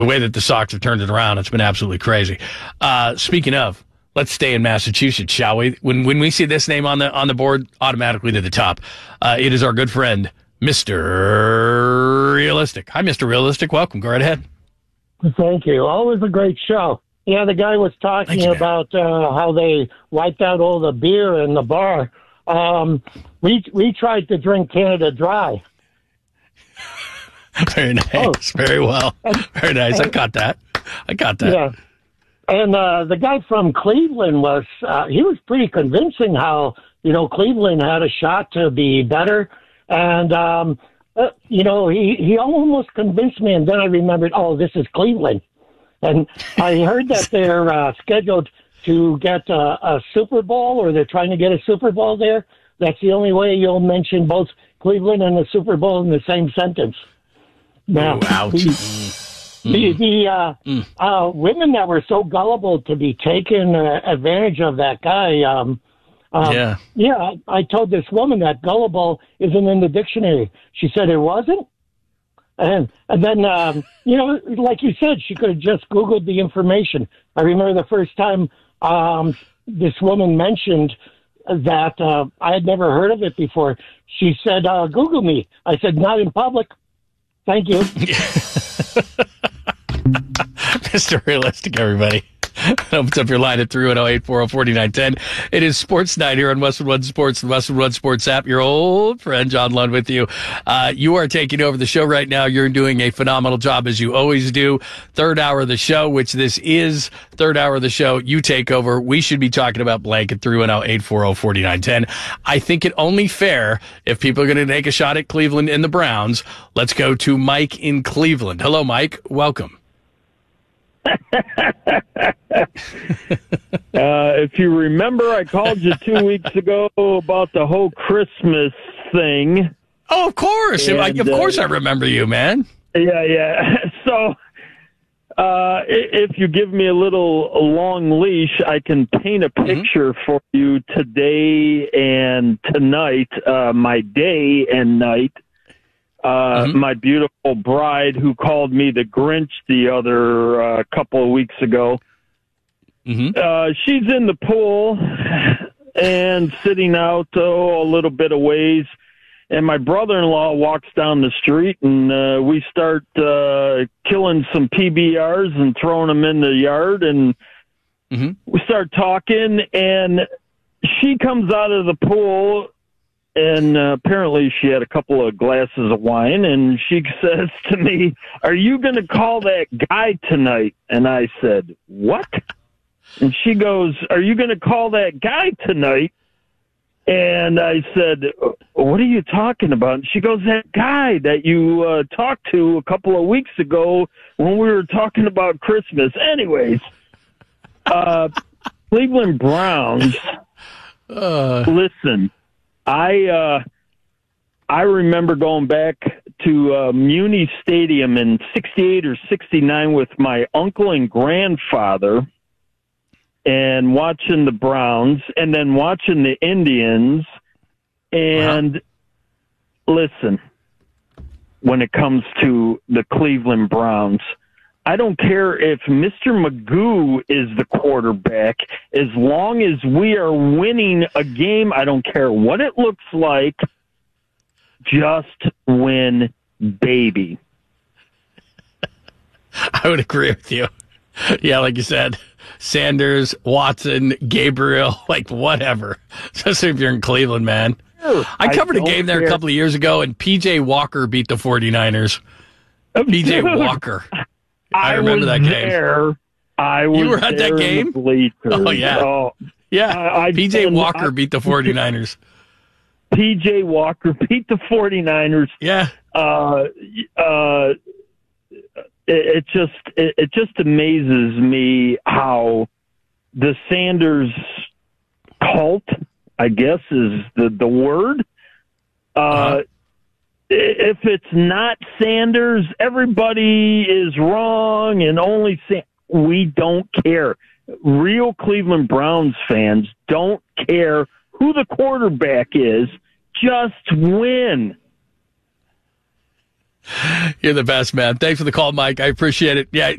the way that the Sox have turned it around, it's been absolutely crazy. Speaking of, let's stay in Massachusetts, shall we? When we see this name on the board, automatically to the top. It is our good friend, Mr. Realistic. Hi, Mr. Realistic. Welcome. Go right ahead. Thank you. Always a great show. Yeah, the guy was talking about how they wiped out all the beer in the bar. We tried to drink Canada Dry. Very nice. Oh. Very well. Very nice. I got that. Yeah. And the guy from Cleveland he was pretty convincing how, Cleveland had a shot to be better. And, he almost convinced me. And then I remembered, this is Cleveland. And I heard that they're scheduled to get a Super Bowl, or they're trying to get a Super Bowl there. That's the only way you'll mention both Cleveland and the Super Bowl in the same sentence. Now, the women that were so gullible to be taken advantage of that guy, I told this woman that gullible isn't in the dictionary. She said it wasn't. And then, like you said, she could have just Googled the information. I remember the first time this woman mentioned that I had never heard of it before. She said, Google me. I said, not in public. Thank you. Mr. Realistic, everybody. Opens up your line at 310-840-4910. It is Sports Night here on Westwood One Sports, the Westwood One Sports app. Your old friend, John Lund, with you. You are taking over the show right now. You're doing a phenomenal job, as you always do. Third hour of the show, which this is third hour of the show. You take over. We should be talking about blank at 310-840-4910. I think it only fair if people are going to take a shot at Cleveland and the Browns. Let's go to Mike in Cleveland. Hello, Mike. Welcome. If you remember, I called you 2 weeks ago about the whole Christmas thing. Oh, of course. And, of course I remember you, man. Yeah. So if you give me a long leash, I can paint a picture for you today and tonight, my day and night. My beautiful bride, who called me the Grinch the other couple of weeks ago. She's in the pool and sitting out a little bit of ways, and my brother-in-law walks down the street, and we start killing some PBRs and throwing them in the yard, and we start talking, and she comes out of the pool. And apparently she had a couple of glasses of wine, and she says to me, "Are you going to call that guy tonight?" And I said, "What?" And she goes, "Are you going to call that guy tonight?" And I said, "What are you talking about?" And she goes, "That guy that you talked to a couple of weeks ago when we were talking about Christmas." Anyways, Cleveland Browns, listen. I remember going back to Muni Stadium in 68 or 69 with my uncle and grandfather and watching the Browns and then watching the Indians. And listen, when it comes to the Cleveland Browns, I don't care if Mr. Magoo is the quarterback. As long as we are winning a game, I don't care what it looks like. Just win, baby. I would agree with you. Yeah, like you said, Sanders, Watson, Gabriel, whatever. Especially if you're in Cleveland, man. I covered a game there a couple of years ago, and P.J. Walker beat the 49ers. P.J. Walker. I remember that game. You were at that game? Oh, yeah. Yeah. P.J. Walker beat the 49ers. P.J. Walker beat the 49ers. Yeah. It just amazes me how the Sanders cult, I guess is the word, if it's not Sanders, everybody is wrong, and only we don't care. Real Cleveland Browns fans don't care who the quarterback is. Just win. You're the best, man. Thanks for the call, Mike. I appreciate it. Yeah,